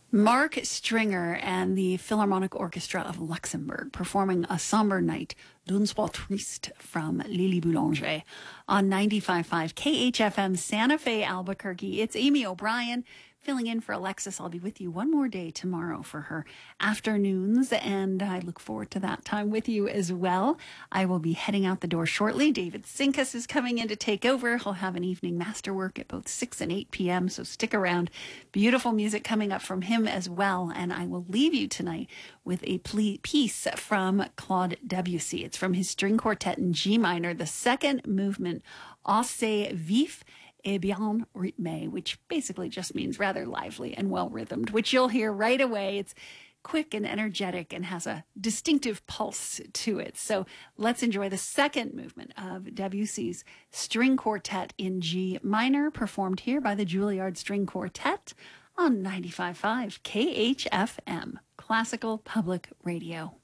Mark Stringer and the Philharmonic Orchestra of Luxembourg performing A Sombre Night, D'un Soir Triste from Lily Boulanger on 95.5 KHFM Santa Fe, Albuquerque. It's Amy O'Brien filling in for Alexis. I'll be with you one more day tomorrow for her afternoons, and I look forward to that time with you as well. I will be heading out the door shortly. David Sinkus is coming in to take over. He'll have an evening masterwork at both 6 and 8 p.m., so stick around. Beautiful music coming up from him as well, and I will leave you tonight with a piece from Claude Debussy. It's from his string quartet in G minor, the second movement, Assez vif et bien rythmé, which basically just means rather lively and well-rhythmed, which you'll hear right away. It's quick and energetic and has a distinctive pulse to it. So let's enjoy the second movement of Debussy's string quartet in G minor, performed here by the Juilliard String Quartet on 95.5 KHFM, Classical Public Radio.